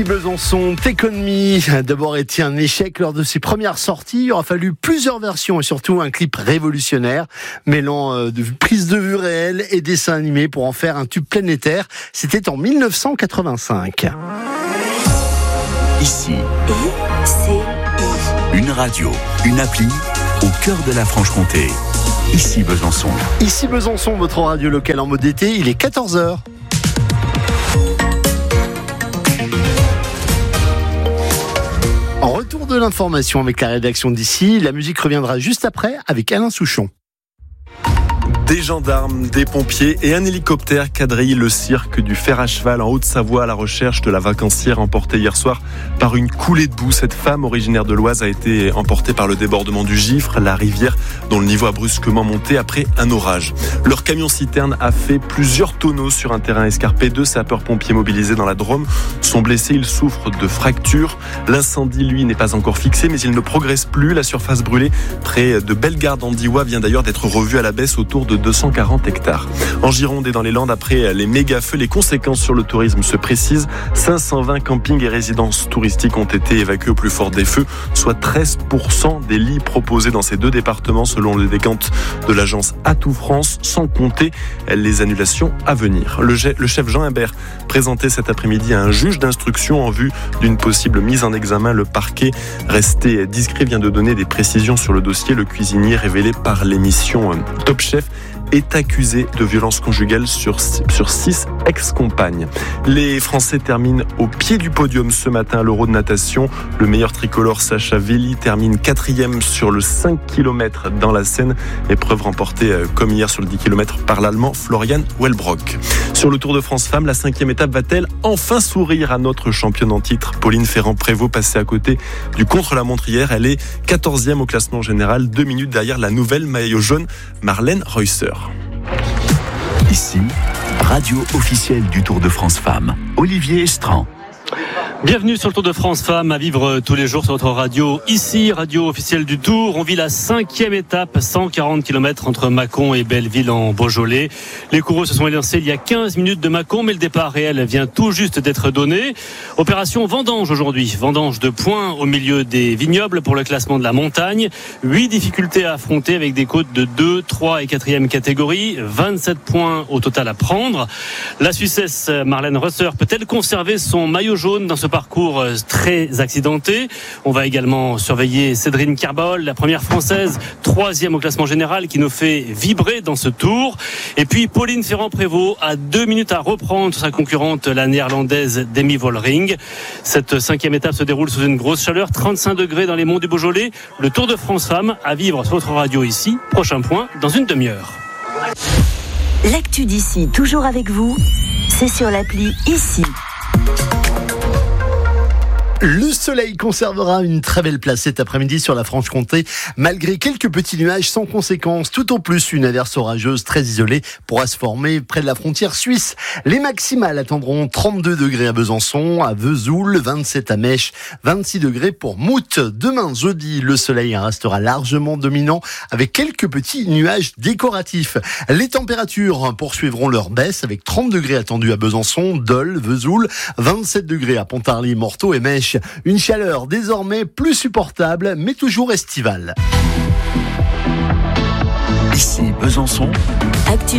Besançon, Take On Me, d'abord été un échec lors de ses premières sorties. Il aura fallu plusieurs versions et surtout un clip révolutionnaire, mêlant de prise de vue réelle et dessin animé pour en faire un tube planétaire. C'était en 1985. Ici, une radio, une appli au cœur de la Franche-Comté. Ici Besançon. Ici Besançon, votre radio locale en mode été, il est 14h. En retour de l'information avec la rédaction d'Ici, la musique reviendra juste après avec Alain Souchon. Des gendarmes, des pompiers et un hélicoptère quadrillent le cirque du fer à cheval en Haute-Savoie à la recherche de la vacancière emportée hier soir par une coulée de boue. Cette femme originaire de l'Oise a été emportée par le débordement du Gifre, la rivière dont le niveau a brusquement monté après un orage. Leur camion-citerne a fait plusieurs tonneaux sur un terrain escarpé. 2 sapeurs-pompiers mobilisés dans la Drôme sont blessés, ils souffrent de fractures. L'incendie, lui, n'est pas encore fixé, mais il ne progresse plus. La surface brûlée près de Bellegarde-en-Diois vient d'ailleurs d'être revue à la baisse autour de 240 hectares. En Gironde et dans les Landes, après les méga-feux, les conséquences sur le tourisme se précisent. 520 campings et résidences touristiques ont été évacués au plus fort des feux, soit 13% des lits proposés dans ces 2 départements selon le décompte de l'agence Atout France, sans compter les annulations à venir. Le chef Jean Imbert présenté cet après-midi à un juge d'instruction en vue d'une possible mise en examen. Le parquet, resté discret, vient de donner des précisions sur le dossier. Le cuisinier révélé par l'émission Top Chef est accusé de violence conjugale sur 6 ex-compagnes. Les Français terminent au pied du podium ce matin à l'Euro de natation. Le meilleur tricolore Sacha Veli termine 4e sur le 5 km dans la Seine. Épreuve remportée comme hier sur le 10 km par l'Allemand Florian Wellbrock. Sur le Tour de France Femmes, la 5e étape va-t-elle enfin sourire à notre championne en titre Pauline Ferrand-Prévot, passée à côté du contre-la-montre hier. Elle est 14e au classement général, 2 minutes derrière la nouvelle maillot jaune Marlène Reusser. Ici, radio officielle du Tour de France Femmes. Olivier Estran. Bienvenue sur le Tour de France Femmes, à vivre tous les jours sur notre radio. Ici, radio officielle du Tour. On vit la 5e étape, 140 km entre Mâcon et Belleville en Beaujolais. Les coureux se sont élancés il y a 15 minutes de Mâcon, mais le départ réel vient tout juste d'être donné. Opération vendange aujourd'hui. Vendange de points au milieu des vignobles pour le classement de la montagne. 8 difficultés à affronter avec des côtes de 2, 3 et 4e catégorie. 27 points au total à prendre. La Suissesse Marlène Reusser peut-elle conserver son maillot jaune dans ce parcours très accidenté? On va également surveiller Cédrine Kerbaol, la première française, 3e au classement général, qui nous fait vibrer dans ce tour. Et puis Pauline Ferrand-Prévot a 2 minutes à reprendre sa concurrente, la néerlandaise Demi Vollering. Cette 5e étape se déroule sous une grosse chaleur, 35 degrés dans les monts du Beaujolais. Le Tour de France Femmes à vivre sur votre radio ici. Prochain point dans une demi-heure. L'actu d'ici, toujours avec vous, c'est sur l'appli Ici. Le soleil conservera une très belle place cet après-midi sur la Franche-Comté, malgré quelques petits nuages sans conséquence. Tout au plus, une averse orageuse très isolée pourra se former près de la frontière suisse. Les maximales attendront 32 degrés à Besançon, à Vesoul, 27 à Mèche, 26 degrés pour Mout. Demain, jeudi, le soleil restera largement dominant avec quelques petits nuages décoratifs. Les températures poursuivront leur baisse avec 30 degrés attendus à Besançon, Dole, Vesoul, 27 degrés à Pontarlier, Morteau et Mèche. Une chaleur désormais plus supportable, mais toujours estivale. Ici Besançon. Actu